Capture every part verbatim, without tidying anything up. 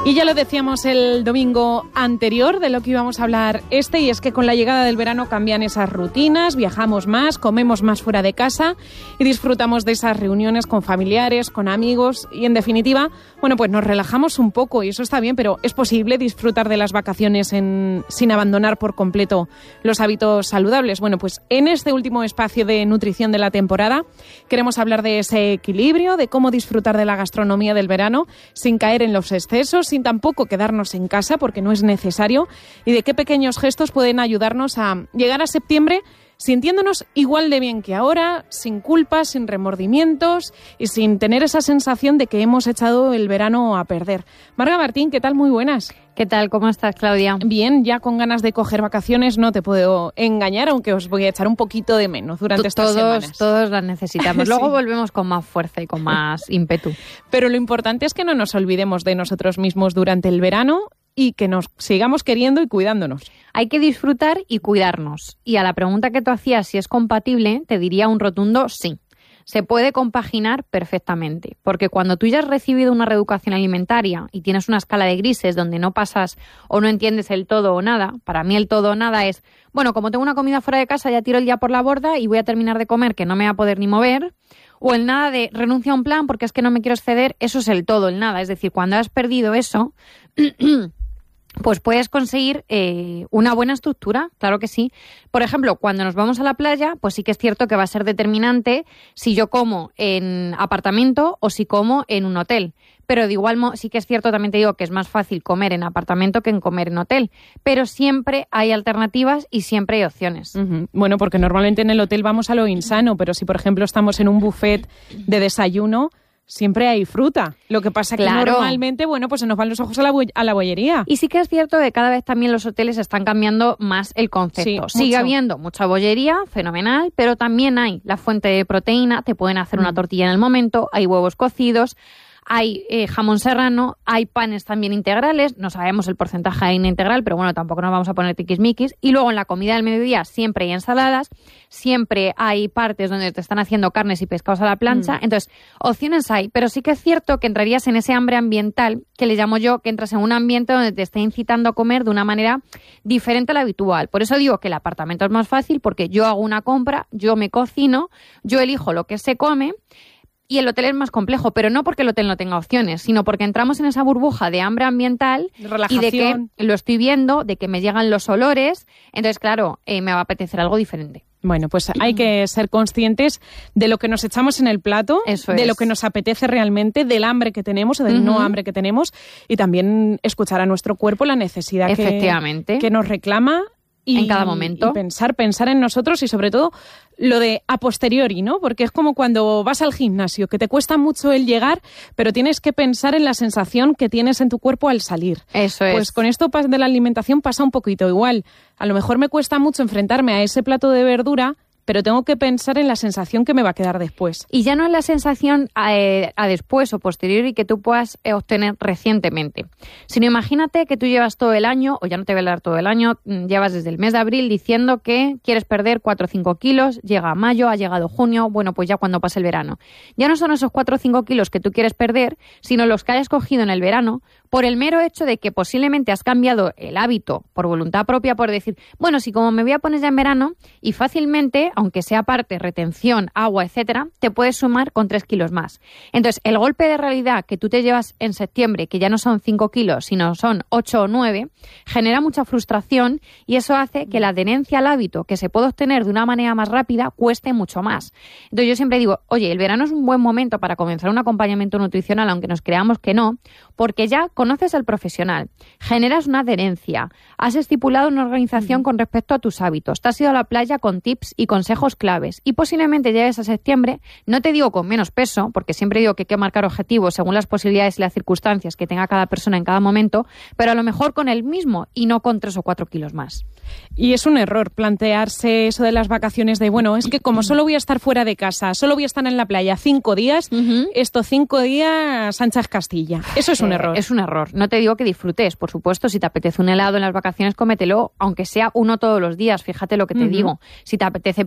Y ya lo decíamos el domingo anterior de lo que íbamos a hablar este, y es que con la llegada del verano cambian esas rutinas, viajamos más, comemos más fuera de casa y disfrutamos de esas reuniones con familiares, con amigos y, en definitiva, bueno, pues nos relajamos un poco y eso está bien, pero ¿es posible disfrutar de las vacaciones en, sin abandonar por completo los hábitos saludables? Bueno, pues en este último espacio de nutrición de la temporada queremos hablar de ese equilibrio, de cómo disfrutar de la gastronomía del verano sin caer en los excesos, sin tampoco quedarnos en casa porque no es necesario, y de qué pequeños gestos pueden ayudarnos a llegar a septiembre sintiéndonos igual de bien que ahora, sin culpas, sin remordimientos y sin tener esa sensación de que hemos echado el verano a perder. Marga Martín, ¿qué tal? Muy buenas. ¿Qué tal? ¿Cómo estás, Claudia? Bien, ya con ganas de coger vacaciones, no te puedo engañar, aunque os voy a echar un poquito de menos durante T- estas todos, semanas. Todos las necesitamos. Luego Sí. volvemos con más fuerza y con más ímpetu. Pero lo importante es que no nos olvidemos de nosotros mismos durante el verano y que nos sigamos queriendo y cuidándonos. Hay que disfrutar y cuidarnos. Y a la pregunta que tú hacías, si es compatible, te diría un rotundo sí. Se puede compaginar perfectamente, porque cuando tú ya has recibido una reeducación alimentaria y tienes una escala de grises donde no pasas o no entiendes el todo o nada, para mí el todo o nada es, bueno, como tengo una comida fuera de casa, ya tiro el día por la borda y voy a terminar de comer que no me va a poder ni mover, o el nada de renuncia a un plan porque es que no me quiero exceder, eso es el todo, el nada. Es decir, cuando has perdido eso, pues puedes conseguir eh, una buena estructura, claro que sí. Por ejemplo, cuando nos vamos a la playa, pues sí que es cierto que va a ser determinante si yo como en apartamento o si como en un hotel. Pero de igual modo, sí que es cierto, también te digo que es más fácil comer en apartamento que en comer en hotel. Pero siempre hay alternativas y siempre hay opciones. Uh-huh. Bueno, porque normalmente en el hotel vamos a lo insano, pero si, por ejemplo, estamos en un buffet de desayuno, siempre hay fruta. Lo que pasa Claro. que normalmente, bueno, pues se nos van los ojos a la, bo- a la bollería. Y sí que es cierto que cada vez también los hoteles están cambiando más el concepto. Sí, Sigue mucho. habiendo mucha bollería, fenomenal, pero también hay la fuente de proteína, te pueden hacer una Mm. tortilla en el momento, hay huevos cocidos, hay eh, jamón serrano, hay panes también integrales, no sabemos el porcentaje de harina integral, pero bueno, tampoco nos vamos a poner tiquismiquis. Y luego en la comida del mediodía siempre hay ensaladas, siempre hay partes donde te están haciendo carnes y pescados a la plancha. Mm. Entonces, opciones hay, pero sí que es cierto que entrarías en ese hambre ambiental, que le llamo yo, que entras en un ambiente donde te está incitando a comer de una manera diferente a la habitual. Por eso digo que el apartamento es más fácil, porque yo hago una compra, yo me cocino, yo elijo lo que se come. Y el hotel es más complejo, pero no porque el hotel no tenga opciones, sino porque entramos en esa burbuja de hambre ambiental y de que lo estoy viendo, de que me llegan los olores. Entonces, claro, eh, me va a apetecer algo diferente. Bueno, pues hay que ser conscientes de lo que nos echamos en el plato, Eso de es. lo que nos apetece realmente, del hambre que tenemos o del Ujú. no hambre que tenemos, y también escuchar a nuestro cuerpo la necesidad que, Efectivamente. que nos reclama. Y, En cada momento. y pensar, pensar en nosotros y sobre todo lo de a posteriori, ¿no? Porque es como cuando vas al gimnasio, que te cuesta mucho el llegar, pero tienes que pensar en la sensación que tienes en tu cuerpo al salir. Eso es. Pues con esto de la alimentación pasa un poquito igual. A lo mejor me cuesta mucho enfrentarme a ese plato de verdura, pero tengo que pensar en la sensación que me va a quedar después. Y ya no es la sensación a, eh, a después o posteriori que tú puedas eh, obtener recientemente, sino imagínate que tú llevas todo el año, o ya no te voy a hablar todo el año, mm, llevas desde el mes de abril diciendo que quieres perder cuatro o cinco kilos, llega mayo, ha llegado junio, bueno, pues ya cuando pase el verano. Ya no son esos cuatro o cinco kilos que tú quieres perder, sino los que hayas cogido en el verano, por el mero hecho de que posiblemente has cambiado el hábito por voluntad propia, por decir, bueno, si como me voy a poner ya en verano, y fácilmente, aunque sea parte, retención, agua, etcétera, te puedes sumar con tres kilos más. Entonces, el golpe de realidad que tú te llevas en septiembre, que ya no son cinco kilos, sino son ocho o nueve, genera mucha frustración y eso hace que la adherencia al hábito que se puede obtener de una manera más rápida cueste mucho más. Entonces, yo siempre digo, oye, el verano es un buen momento para comenzar un acompañamiento nutricional, aunque nos creamos que no, porque ya conoces al profesional, generas una adherencia, has estipulado una organización con respecto a tus hábitos, te has ido a la playa con tips y consejos claves y posiblemente llegues a septiembre, no te digo con menos peso, porque siempre digo que hay que marcar objetivos según las posibilidades y las circunstancias que tenga cada persona en cada momento, pero a lo mejor con el mismo y no con tres o cuatro kilos más. Y es un error plantearse eso de las vacaciones de, bueno, es que como solo voy a estar fuera de casa, solo voy a estar en la playa cinco días, Uh-huh. estos cinco días Sánchez Castilla. Eso es un Eh, error. Es un error. No te digo que disfrutes, por supuesto, si te apetece un helado en las vacaciones, cómetelo, aunque sea uno todos los días, fíjate lo que te Uh-huh. digo. Si te apetece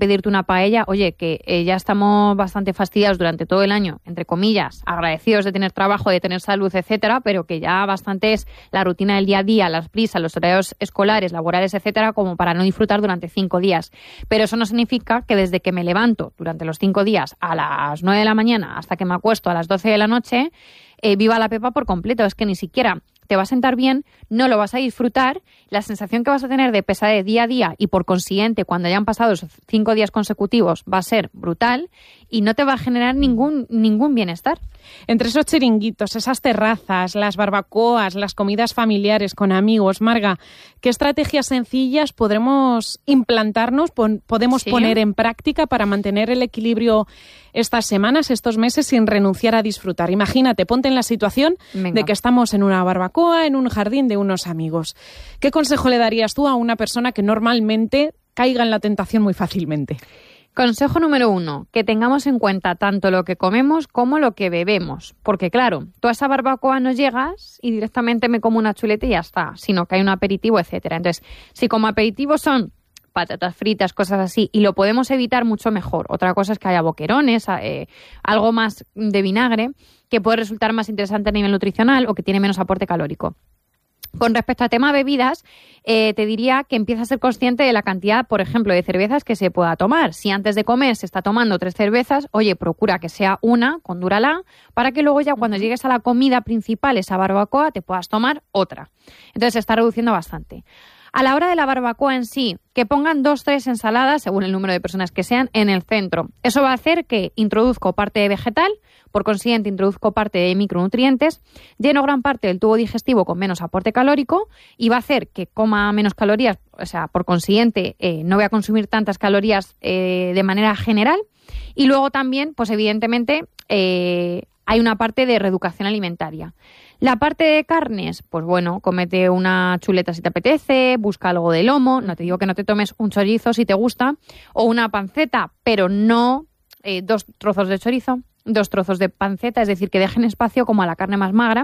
pedirte una paella, oye, que eh, ya estamos bastante fastidiados durante todo el año, entre comillas, agradecidos de tener trabajo, de tener salud, etcétera, pero que ya bastante es la rutina del día a día, las prisas, los horarios escolares, laborales, etcétera, como para no disfrutar durante cinco días. Pero eso no significa que desde que me levanto durante los cinco días a las nueve de la mañana hasta que me acuesto a las doce de la noche, eh, viva la pepa por completo. Es que ni siquiera te va a sentar bien, no lo vas a disfrutar, la sensación que vas a tener de pesadez día a día y por consiguiente cuando hayan pasado esos cinco días consecutivos va a ser brutal y no te va a generar ningún, ningún bienestar. Entre esos chiringuitos, esas terrazas, las barbacoas, las comidas familiares con amigos, Marga, ¿qué estrategias sencillas podremos implantarnos, pon, podemos sí. poner en práctica para mantener el equilibrio estas semanas, estos meses, sin renunciar a disfrutar? Imagínate, ponte en la situación Venga. de que estamos en una barbacoa, en un jardín de unos amigos. ¿Qué consejo le darías tú a una persona que normalmente caiga en la tentación muy fácilmente? Consejo número uno, que tengamos en cuenta tanto lo que comemos como lo que bebemos. Porque claro, tú a esa barbacoa no llegas y directamente me como una chuleta y ya está, sino que hay un aperitivo, etcétera. Entonces, si como aperitivo son patatas fritas, cosas así, y lo podemos evitar mucho mejor. Otra cosa es que haya boquerones, eh, algo más de vinagre, que puede resultar más interesante a nivel nutricional o que tiene menos aporte calórico. Con respecto a tema bebidas, eh, te diría que empieza a ser consciente de la cantidad, por ejemplo, de cervezas que se pueda tomar. Si antes de comer se está tomando tres cervezas, oye, procura que sea una, condúrala, para que luego ya cuando llegues a la comida principal, esa barbacoa, te puedas tomar otra. Entonces se está reduciendo bastante. A la hora de la barbacoa en sí, que pongan dos, tres ensaladas, según el número de personas que sean, en el centro. Eso va a hacer que introduzco parte de vegetal, por consiguiente introduzco parte de micronutrientes, lleno gran parte del tubo digestivo con menos aporte calórico y va a hacer que coma menos calorías, o sea, por consiguiente eh, no voy a consumir tantas calorías eh, de manera general. Y luego también, pues evidentemente, eh, hay una parte de reeducación alimentaria. La parte de carnes, pues bueno, cómete una chuleta si te apetece, busca algo de lomo, no te digo que no te tomes un chorizo si te gusta, o una panceta, pero no eh, dos trozos de chorizo, dos trozos de panceta, es decir, que dejen espacio como a la carne más magra.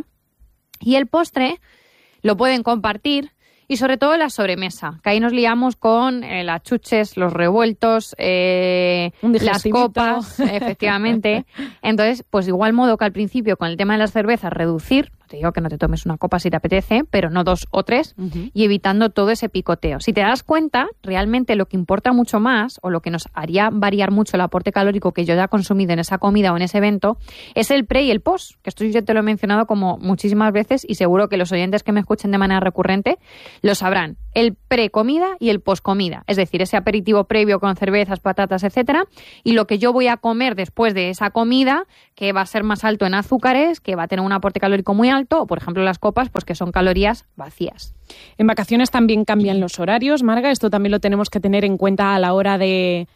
Y el postre lo pueden compartir y sobre todo la sobremesa, que ahí nos liamos con eh, las chuches, los revueltos, eh, las copas, efectivamente. Entonces, pues igual modo que al principio con el tema de las cervezas, reducir, no te digo que no te tomes una copa si te apetece, pero no dos o tres, uh-huh. y evitando todo ese picoteo. Si te das cuenta, realmente lo que importa mucho más, o lo que nos haría variar mucho el aporte calórico que yo ya he consumido en esa comida o en ese evento, es el pre y el post, que esto yo te lo he mencionado como muchísimas veces y seguro que los oyentes que me escuchen de manera recurrente lo sabrán. El pre-comida y el post-comida, es decir, ese aperitivo previo con cervezas, patatas, etcétera, y lo que yo voy a comer después de esa comida, que va a ser más alto en azúcares, que va a tener un aporte calórico muy alto, o por ejemplo las copas, pues que son calorías vacías. En vacaciones también cambian los horarios, Marga, esto también lo tenemos que tener en cuenta a la hora de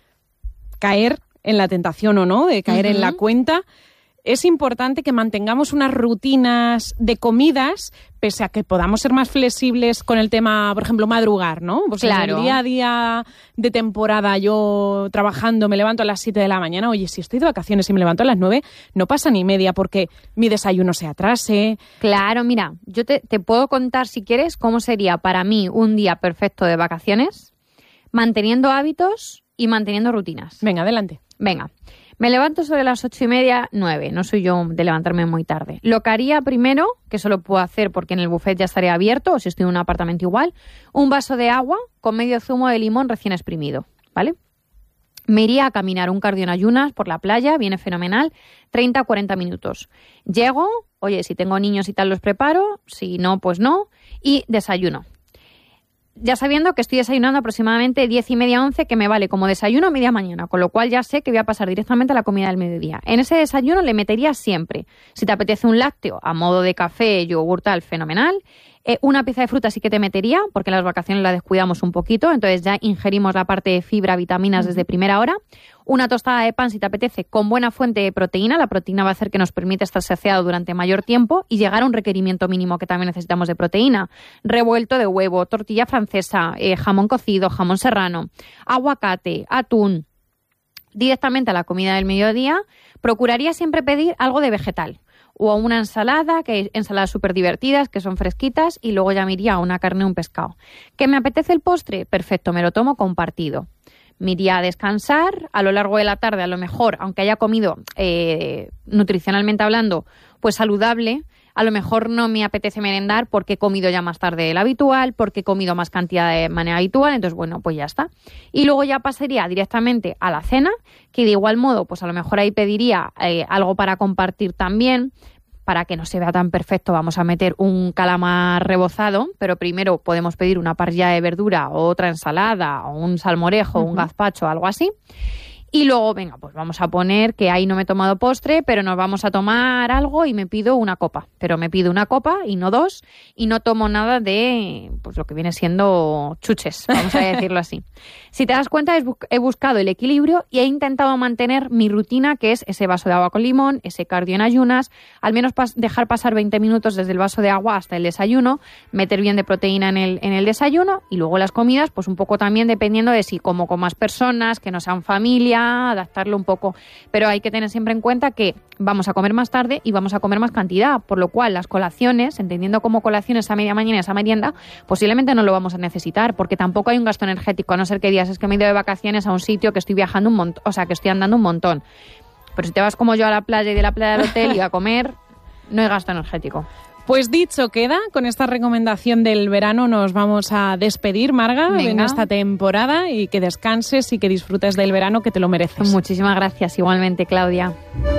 caer en la tentación o no, de caer uh-huh. en la cuenta. Es importante que mantengamos unas rutinas de comidas, pese a que podamos ser más flexibles con el tema, por ejemplo, madrugar, ¿no? Pues claro. En el día a día de temporada, yo trabajando, me levanto a las siete de la mañana. Oye, si estoy de vacaciones y me levanto a las nueve, no pasa ni media porque mi desayuno se atrase. Claro, mira, yo te, te puedo contar, si quieres, cómo sería para mí un día perfecto de vacaciones, manteniendo hábitos y manteniendo rutinas. Venga, adelante. Venga. Me levanto sobre las ocho y media, nueve. No soy yo de levantarme muy tarde. Lo que haría primero, que eso lo puedo hacer porque en el buffet ya estaría abierto, o si estoy en un apartamento igual, un vaso de agua con medio zumo de limón recién exprimido, ¿vale? Me iría a caminar un cardio en ayunas por la playa, viene fenomenal, treinta a cuarenta minutos. Llego, oye, si tengo niños y tal los preparo, si no, pues no, y desayuno. Ya sabiendo que estoy desayunando aproximadamente diez y media, once, que me vale como desayuno a media mañana, con lo cual ya sé que voy a pasar directamente a la comida del mediodía. En ese desayuno le metería siempre, si te apetece un lácteo a modo de café, yogur, tal, fenomenal. Eh, una pieza de fruta sí que te metería, porque en las vacaciones la descuidamos un poquito, entonces ya ingerimos la parte de fibra, vitaminas desde primera hora. Una tostada de pan, si te apetece, con buena fuente de proteína. La proteína va a hacer que nos permita estar saciado durante mayor tiempo y llegar a un requerimiento mínimo que también necesitamos de proteína. Revuelto de huevo, tortilla francesa, eh, jamón cocido, jamón serrano, aguacate, atún. Directamente a la comida del mediodía, procuraría siempre pedir algo de vegetal. O una ensalada, que hay ensaladas súper divertidas, que son fresquitas, y luego ya me iría a una carne o un pescado. ¿Que me apetece el postre? Perfecto, me lo tomo compartido. me iría a descansar. A lo largo de la tarde, a lo mejor, aunque haya comido eh, nutricionalmente hablando, pues saludable, a lo mejor no me apetece merendar porque he comido ya más tarde de lo habitual, porque he comido más cantidad de manera habitual, entonces bueno, pues ya está. Y luego ya pasaría directamente a la cena, que de igual modo, pues a lo mejor ahí pediría eh, algo para compartir también. Para que no se vea tan perfecto, vamos a meter un calamar rebozado, pero primero podemos pedir una parrilla de verdura o otra ensalada o un salmorejo, uh-huh. un gazpacho, algo así. Y luego, venga, pues vamos a poner que ahí no me he tomado postre, pero nos vamos a tomar algo y me pido una copa. Pero me pido una copa y no dos, y no tomo nada de pues lo que viene siendo chuches, vamos a decirlo así. Si te das cuenta, he buscado el equilibrio y he intentado mantener mi rutina, que es ese vaso de agua con limón, ese cardio en ayunas, al menos pas- dejar pasar veinte minutos desde el vaso de agua hasta el desayuno, meter bien de proteína en el, en el desayuno, y luego las comidas, pues un poco también dependiendo de si como con más personas, que no sean familia, adaptarlo un poco, pero hay que tener siempre en cuenta que vamos a comer más tarde y vamos a comer más cantidad, por lo cual las colaciones, entendiendo como colaciones a media mañana y esa merienda, posiblemente no lo vamos a necesitar, porque tampoco hay un gasto energético, a no ser que digas es que me he ido de vacaciones a un sitio que estoy viajando un montón, o sea, que estoy andando un montón. Pero si te vas como yo a la playa y de la playa al hotel y a comer, no hay gasto energético. Pues dicho queda, con esta recomendación del verano nos vamos a despedir, Marga, Venga. en esta temporada, y que descanses y que disfrutes del verano, que te lo mereces. Muchísimas gracias, igualmente, Claudia.